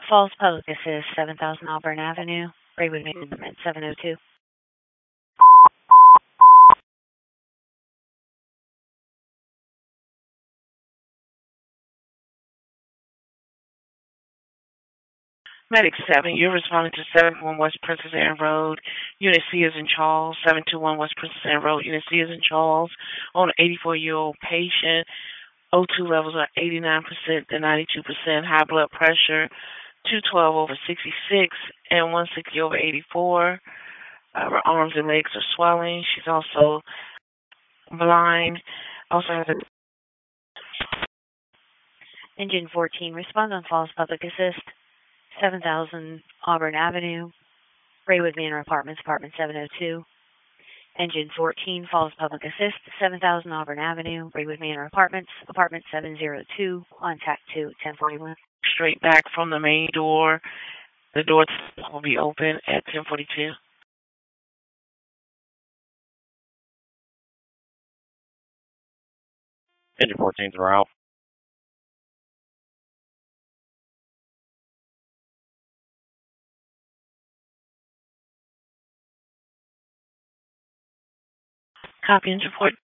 Falls Public Assist, 7000 Auburn Avenue, Raywood Management, 702. Medic 7, you're responding to 721 West Princess Anne Road. Unit C is in Charles. 721 West Princess Anne Road. Unit C is in Charles. On an 84-year-old patient. O2 levels are 89% to 92%. High blood pressure, 212 over 66 and 160 over 84. Her arms and legs are swelling. She's also blind. Also has a Engine 14, respond on Falls Public Assist, 7000 Auburn Avenue, Raywood Manor Apartments, Apartment 702. Engine 14, Falls Public Assist, 7000 Auburn Avenue, Raywood Manor Apartments, Apartment 702, contact 1041. straight back from the main door. The door will be open at 10:42. Engine 14's route. Copy engine 14.